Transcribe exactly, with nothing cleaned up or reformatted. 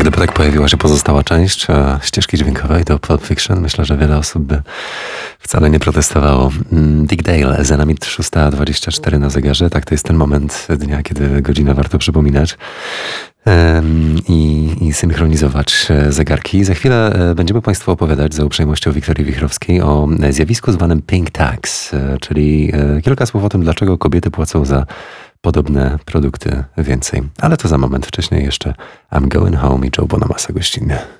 Gdyby tak pojawiła się pozostała część e, ścieżki dźwiękowej do Pulp Fiction, myślę, że wiele osób by wcale nie protestowało. Mm, Dick Dale, za nami szósta dwadzieścia cztery na zegarze. Tak, to jest ten moment dnia, kiedy godzinę warto przypominać em, i, i synchronizować e, zegarki. Za chwilę e, będziemy Państwu opowiadać za uprzejmością Wiktorii Wichrowskiej o e, zjawisku zwanym pink tax, e, czyli e, kilka słów o tym, dlaczego kobiety płacą za podobne produkty więcej. Ale to za moment. Wcześniej jeszcze I'm Going Home i Joe Bonamassa gościnnie.